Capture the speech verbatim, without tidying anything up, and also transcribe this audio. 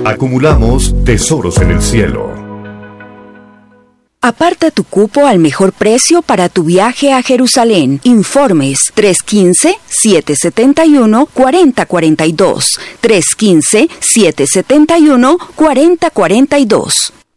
Acumulamos tesoros en el cielo. Aparta tu cupo al mejor precio para tu viaje a Jerusalén. Informes tres uno cinco, siete siete uno, cuatro cero cuatro dos. tres uno cinco, siete siete uno, cuatro cero cuatro dos.